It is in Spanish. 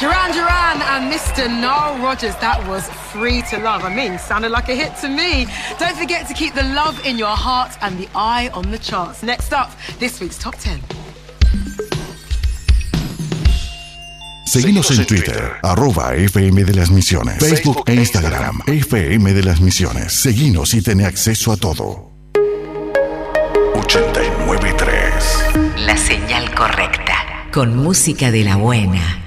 Duran Duran and Mr. Nile Rodgers, that was Free to Love. I mean, sounded like a hit to me. Don't forget to keep the love in your heart and the eye on the charts. Next up, this week's Top 10. Seguimos en Twitter, @FM de las Misiones, Facebook e Instagram, FM de las Misiones. Seguinos y ten acceso a todo. 89.3. La señal correcta, con música de la buena.